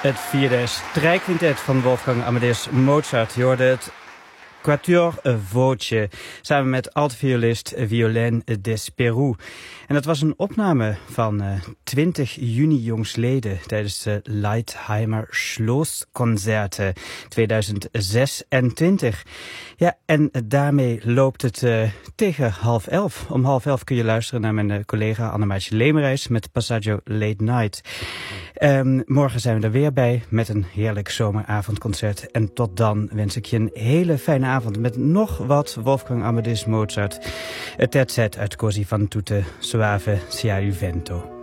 Het vierde strijkquintet van Wolfgang Amadeus Mozart. Je hoorde het Quatuor Voce, samen met altviolist Violaine Despérou. En dat was een opname van 20 juni jongstleden tijdens de Leitheimer Schlossconcerten 2026. Ja, en daarmee loopt het tegen 10:30. Om 10:30 kun je luisteren naar mijn collega Annemaatje Leemreis met Passaggio Late Night. Morgen zijn we er weer bij met een heerlijk zomeravondconcert. En tot dan wens ik je een hele fijne avond met nog wat Wolfgang Amadeus Mozart. Het terzetto uit Così fan tutte soave sia il vento.